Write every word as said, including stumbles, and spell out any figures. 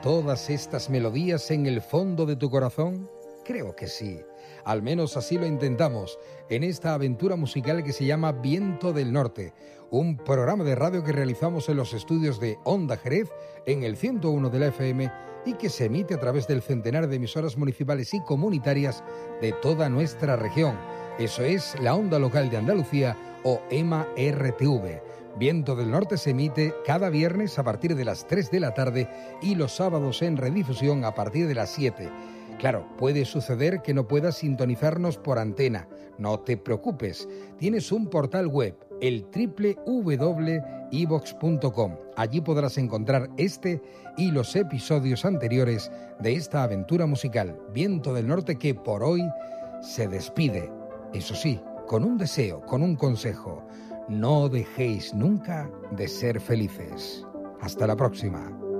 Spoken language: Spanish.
todas estas melodías en el fondo de tu corazón? Creo que sí. Al menos así lo intentamos en esta aventura musical que se llama Viento del Norte, un programa de radio que realizamos en los estudios de Onda Jerez en el ciento uno de la F M y que se emite a través del centenar de emisoras municipales y comunitarias de toda nuestra región. Eso es la Onda Local de Andalucía o E M A R T V. Viento del Norte se emite cada viernes a partir de las tres de la tarde y los sábados en redifusión a partir de las siete. Claro, puede suceder que no puedas sintonizarnos por antena. No te preocupes, tienes un portal web, el doble u doble u doble u punto i vox punto com. Allí podrás encontrar este y los episodios anteriores de esta aventura musical, Viento del Norte, que por hoy se despide. Eso sí, con un deseo, con un consejo. No dejéis nunca de ser felices. Hasta la próxima.